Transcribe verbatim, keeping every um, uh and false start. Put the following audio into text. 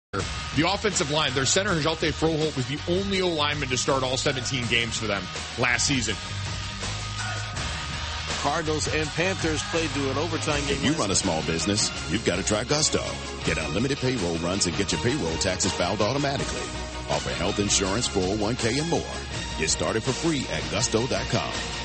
The offensive line, their center, Jalte Froholt, was the only O-lineman to start all seventeen games for them last season. Cardinals and Panthers played to an overtime game. If you run a small business, you've got to try Gusto. Get unlimited payroll runs and get your payroll taxes filed automatically. Offer health insurance, four oh one k, and more. Get started for free at gusto dot com.